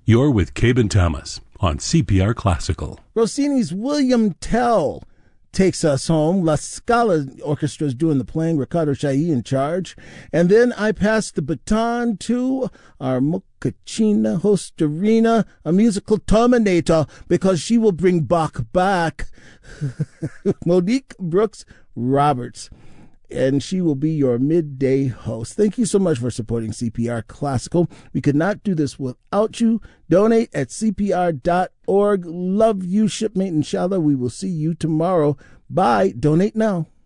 You're with Cabe Thomas on CPR Classical. Rossini's William Tell takes us home. La Scala Orchestra is doing the playing, Riccardo Chailly in charge. And then I pass the baton to our Mochaccina Hostarina, a musical terminator, because she will bring Bach back. Monique Brooks Roberts. And she will be your midday host. Thank you so much for supporting CPR Classical. We could not do this without you. Donate at CPR.org. Love you, shipmate. Inshallah, we will see you tomorrow. Bye. Donate now.